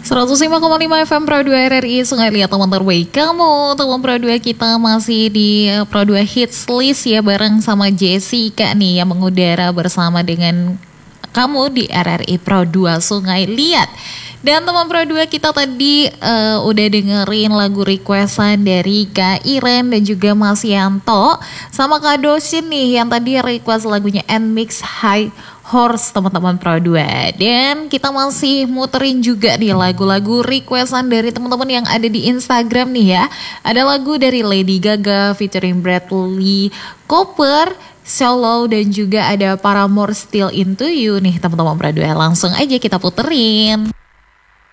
105,5 FM Pro 2 RRI Sungai Liat, teman terbaik kamu. Teman Pro 2 kita masih di Pro 2 Hits List ya, bareng sama Jessica nih yang mengudara bersama dengan kamu di RRI Pro 2 Sungai Liat. Dan teman Pro 2 kita tadi udah dengerin lagu requestan dari Kak Iren dan juga Mas Yanto sama Kak Dosin nih yang tadi request lagunya Nmix High Horse teman-teman Pro 2. Dan kita masih muterin juga nih lagu-lagu requestan dari teman-teman yang ada di Instagram nih ya. Ada lagu dari Lady Gaga featuring Bradley Cooper, Solo, dan juga ada Paramore Still Into You nih teman-teman Pro 2. Langsung aja kita puterin.